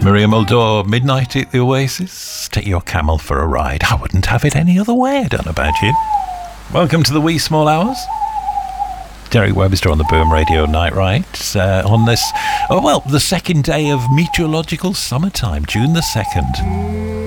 Maria Muldaur, Midnight at the Oasis. Take your camel for a ride. I wouldn't have it any other way, I don't know about you. Welcome to the wee small hours. Derek Webster on the Boom Radio Night Ride on this, the second day of meteorological summertime, June the 2nd.